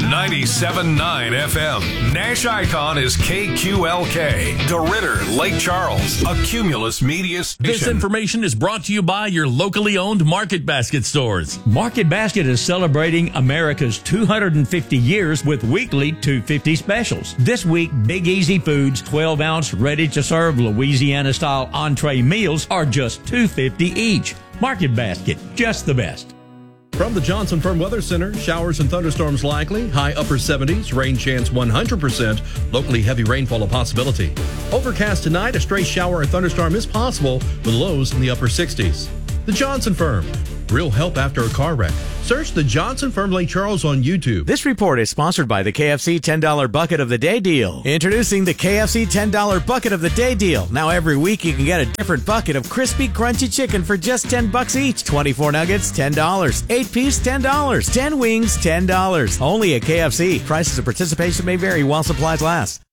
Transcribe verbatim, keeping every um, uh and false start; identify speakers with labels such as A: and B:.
A: ninety-seven point nine F M. Nash Icon is K Q L K. DeRidder, Lake Charles, a Cumulus Media station.
B: This information is brought to you by your locally owned Market Basket stores.
C: Market Basket is celebrating America's two hundred fifty years with weekly two fifty specials. This week, Big Easy Foods twelve ounce ready-to-serve Louisiana-style entree meals are just two fifty each. Market Basket, just the best.
D: From the Johnson Firm Weather Center, showers and thunderstorms likely, high upper seventies, rain chance one hundred percent, locally heavy rainfall a possibility. Overcast tonight, a stray shower or thunderstorm is possible with lows in the upper sixties. The Johnson Firm, real help after a car wreck. Search the Johnson Firm Lake Charles on YouTube.
E: This report is sponsored by the K F C ten dollar Bucket of the Day deal. Introducing the K F C ten dollar Bucket of the Day deal. Now every week you can get a different bucket of crispy, crunchy chicken for just ten bucks each. twenty-four nuggets, ten dollars. eight piece, ten dollars. ten wings, ten dollars. Only at K F C. Prices of participation may vary while supplies last.